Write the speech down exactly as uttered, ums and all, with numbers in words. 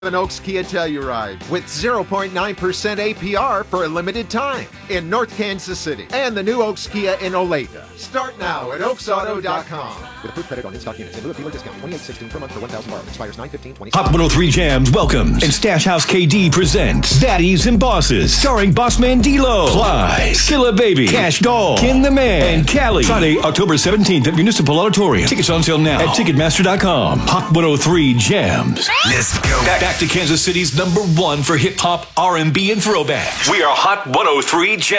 An Oaks Kia Telluride with zero point nine percent A P R for a limited time in North Kansas City and the new Oaks Kia in Olathe. Start now at oaks auto dot com. With approved credit on in-stock units and new dealer discount twenty-eight sixteen per month for one thousand borrowed. Expires nine fifteen twenty. Hot one oh three Jams welcomes and Stash House K D presents Daddies and Bosses, starring Bossman D-Lo, Fly, Skilla Baby, Cash Doll, Ken the Man, and Callie. Friday, October seventeenth at Municipal Auditorium. Tickets on sale now at Ticketmaster dot com. Hot one oh three Jams. Let's go. Back, back to Kansas City's number one for hip hop, R and B, and throwbacks. We are Hot one oh three Jams.